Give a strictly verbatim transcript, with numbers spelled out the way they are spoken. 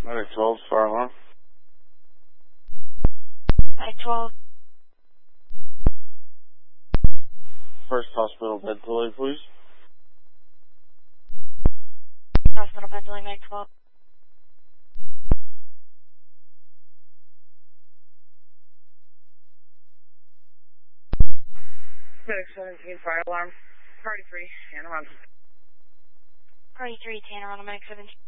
Medic twelve, fire alarm. Medic twelve. First hospital bed delay, please. Hospital bed delay, Medic twelve. Medic seventeen, fire alarm. Party three, Anne Arundel. Party three, Tanner on the Medic seventeen.